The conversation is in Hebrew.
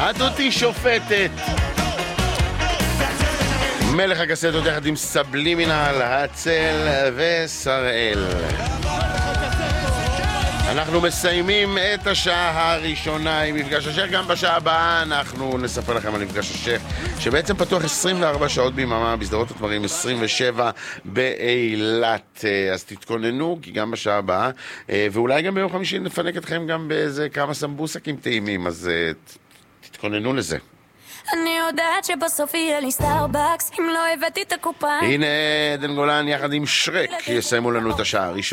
את אותי שופטת. מלך הקסטות יחד עם סבלימינל, הצל ושראל. אנחנו מסיימים את השעה הראשונה עם מפגש השייח. גם בשעה הבאה אנחנו נספר לכם על מפגש השייח, שבעצם פתוח 24 שעות ביממה, בסדרות התמרים 27 באילת. אז תתכוננו, כי גם בשעה הבאה, ואולי גם ביום חמישי נפנק אתכם גם באיזה כמה סמבוסקים טעימים, אז תתכוננו לזה. אני יודעת שבסוף יהיה לי סטארבקס אם לא הבאתי את הקופה. הנה עדן גולן יחד עם שרק יסיימו לנו את השעה הראשונה.